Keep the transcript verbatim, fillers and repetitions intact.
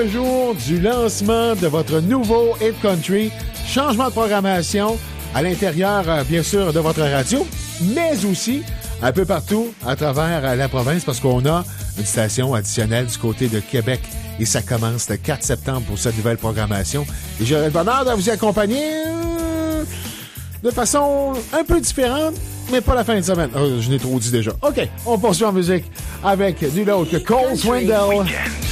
Le jour du lancement de votre nouveau Hit Country, changement de programmation à l'intérieur, euh, bien sûr, de votre radio, mais aussi un peu partout à travers euh, la province parce qu'on a une station additionnelle du côté de Québec et ça commence le quatre septembre pour cette nouvelle programmation. Et j'aurai le bonheur de vous y accompagner euh, de façon un peu différente, mais pas la fin de semaine. Oh, je n'ai trop dit déjà. OK, on poursuit en musique avec nul autre que Cole Swindell.